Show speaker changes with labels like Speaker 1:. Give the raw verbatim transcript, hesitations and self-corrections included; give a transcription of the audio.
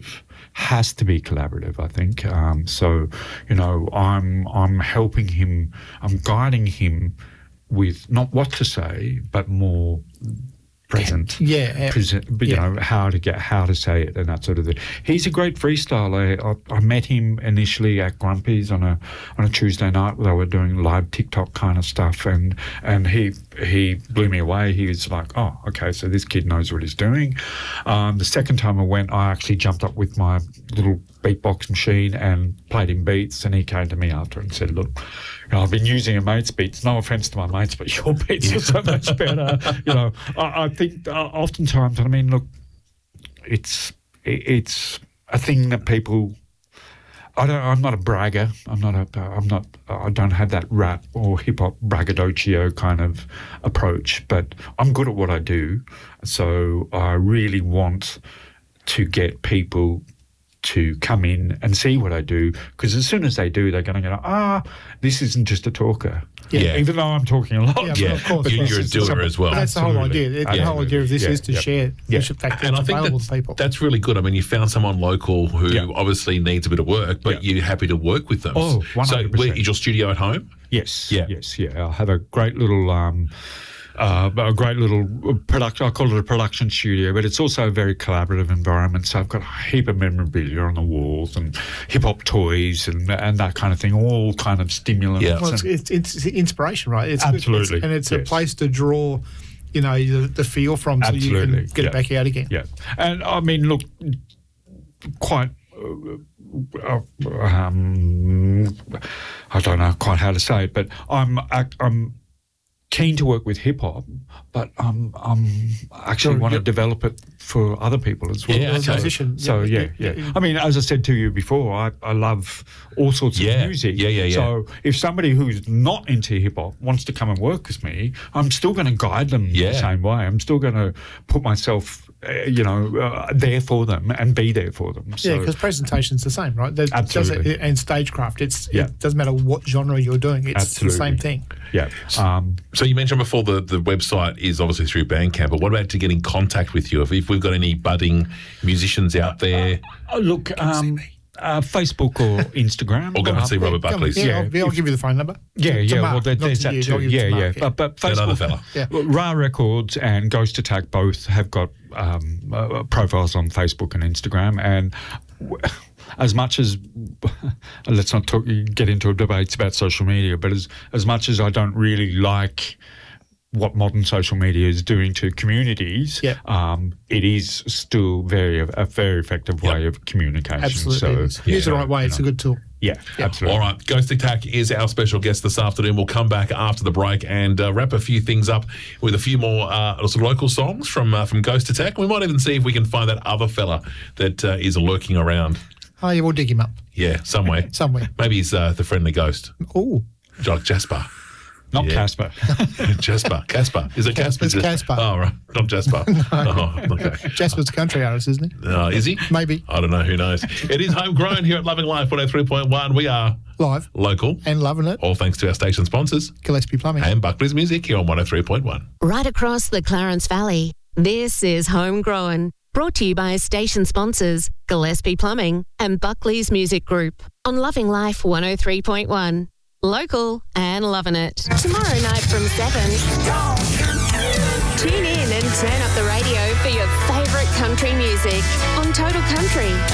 Speaker 1: collaborative, has to be collaborative, I think. Um, so, you know, I'm I'm helping him, I'm guiding him with not what to say, but more present.
Speaker 2: Yeah.
Speaker 1: Present, you
Speaker 2: yeah.
Speaker 1: know, how to get, how to say it and that sort of thing. He's a great freestyler. I, I met him initially at Grumpy's on a on a Tuesday night where they were doing live TikTok kind of stuff, and and he he blew me away. He was like, oh, okay, so this kid knows what he's doing. Um, the second time I went, I actually jumped up with my little beatbox machine and played him beats, and he came to me after and said, look, you know, I've been using your mates' beats. No offence to my mates, but your beats are so much better. You know, I, I think uh, oftentimes, I mean, look, it's it's a thing that people. I don't. I'm not a bragger. I'm not a. I'm not. I don't have that rap or hip hop braggadocio kind of approach. But I'm good at what I do, so I really want to get people to come in and see what I do, because as soon as they do, they're going to go, ah, this isn't just a talker.
Speaker 3: Yeah. yeah.
Speaker 1: Even though I'm talking a lot.
Speaker 3: Yeah,
Speaker 2: of course.
Speaker 3: You're, you're a doer as well.
Speaker 2: But that's
Speaker 3: Absolutely.
Speaker 2: the whole idea. The
Speaker 3: yeah.
Speaker 2: whole idea of this
Speaker 1: yeah.
Speaker 2: is to
Speaker 1: yeah.
Speaker 2: share
Speaker 1: yeah.
Speaker 2: the fact that
Speaker 3: and
Speaker 2: it's
Speaker 3: I think
Speaker 2: available
Speaker 3: that's,
Speaker 2: to people.
Speaker 3: that's really good. I mean, you found someone local who
Speaker 1: yeah.
Speaker 3: obviously needs a bit of work, but
Speaker 1: yeah.
Speaker 3: you're happy to work with them.
Speaker 1: Oh, one hundred percent.
Speaker 3: So where, is your studio at home?
Speaker 1: Yes.
Speaker 3: Yeah.
Speaker 1: Yes, yeah. I have a great little... Um, Uh, a great little production, I call it a production studio, but it's also a very collaborative environment. So I've got a heap of memorabilia on the walls and hip-hop toys and and that kind of thing, all kind of stimulants.
Speaker 3: Yeah.
Speaker 2: Well, it's, it's, it's inspiration, right? It's,
Speaker 1: Absolutely.
Speaker 2: It's, and it's
Speaker 1: yes.
Speaker 2: a place to draw, you know, the, the feel from so
Speaker 1: Absolutely.
Speaker 2: you can get
Speaker 1: yeah.
Speaker 2: it back out again.
Speaker 1: Yeah. And, I mean, look, quite... Uh, um, I don't know quite how to say it, but I'm I'm keen to work with hip hop, but um, um, I actually
Speaker 2: Sure,
Speaker 1: want to
Speaker 2: yep.
Speaker 1: develop it for other people as well.
Speaker 3: Yeah,
Speaker 2: As a
Speaker 3: okay.
Speaker 2: musician,
Speaker 1: So
Speaker 2: yeah,
Speaker 1: yeah, yeah,
Speaker 2: yeah.
Speaker 1: I mean, as I said to you before, I, I love all sorts
Speaker 3: Yeah,
Speaker 1: of music.
Speaker 3: yeah, yeah, yeah.
Speaker 1: So if somebody who's not into hip hop wants to come and work with me, I'm still going to guide them
Speaker 3: Yeah.
Speaker 1: the same way. I'm still going to put myself, uh, you know, uh, there for them and be there for them. So,
Speaker 2: Yeah, because presentation's the same, right? That
Speaker 1: Absolutely.
Speaker 2: does- and stagecraft, it's
Speaker 1: Yeah.
Speaker 2: it doesn't matter what genre you're doing, it's
Speaker 1: Absolutely.
Speaker 2: the same thing.
Speaker 1: yeah. Um,
Speaker 3: So you mentioned before the, the website is obviously through Bandcamp, but what about to get in contact with you? If, if we've got any budding musicians out there,
Speaker 1: oh, look, um, uh, Facebook or Instagram.
Speaker 3: or go and
Speaker 1: Uh,
Speaker 3: see Robert
Speaker 2: Come on,
Speaker 3: Buckley's.
Speaker 2: Yeah,
Speaker 1: Yeah,
Speaker 2: I'll, I'll
Speaker 1: if-
Speaker 2: give you the phone number.
Speaker 1: Yeah,
Speaker 2: To- to
Speaker 1: yeah.
Speaker 2: Mark,
Speaker 1: well, there,
Speaker 2: not
Speaker 1: there's
Speaker 2: to
Speaker 1: that
Speaker 2: you,
Speaker 1: too.
Speaker 2: I'll give it
Speaker 1: Yeah,
Speaker 2: to
Speaker 1: yeah.
Speaker 2: Mark,
Speaker 1: But but
Speaker 3: That other
Speaker 1: Facebook,
Speaker 3: fella.
Speaker 2: Yeah.
Speaker 1: Well, Ra Records and Ghost Attack both have got um, uh, profiles on Facebook and Instagram, and w- as much as let's not talk, get into debates about social media, but as as much as I don't really like what modern social media is doing to communities,
Speaker 2: Yeah.
Speaker 1: um, it is still very a very effective way
Speaker 3: Yep.
Speaker 1: of communication.
Speaker 2: Absolutely.
Speaker 1: So,
Speaker 2: it is. Use the right way, it's a good tool.
Speaker 1: yeah, absolutely.
Speaker 3: All right, Ghost Attack is our special guest this afternoon. We'll come back after the break and uh, wrap a few things up with a few more uh, some local songs from uh, from Ghost Attack. We might even see if we can find that other fella that uh, is lurking around.
Speaker 2: Oh, yeah, we'll dig him up
Speaker 3: Yeah, somewhere.
Speaker 2: somewhere.
Speaker 3: Maybe he's uh, the friendly ghost.
Speaker 2: Oh,
Speaker 3: Like Jasper.
Speaker 1: Not
Speaker 3: Yeah.
Speaker 1: Casper.
Speaker 3: Jasper. Casper. Is it Casper?
Speaker 2: It's Casper.
Speaker 3: Oh, right. Not Jasper. Oh, okay.
Speaker 2: Jasper's a country artist, isn't he?
Speaker 3: Uh, is he?
Speaker 2: Maybe.
Speaker 3: I don't know. Who knows? It is homegrown here at Loving Life one oh three point one. We are
Speaker 2: Live
Speaker 3: local.
Speaker 2: and loving it.
Speaker 3: All thanks to our station sponsors
Speaker 2: Gillespie Plumbing.
Speaker 3: and Buckley's Music here on one oh three point one.
Speaker 4: Right across the Clarence Valley, this is Homegrown, brought to you by station sponsors Gillespie Plumbing and Buckley's Music Group on Loving Life one oh three point one. Local and loving it. Tomorrow night from seven, tune in and turn up the radio for your favourite country music on Total Country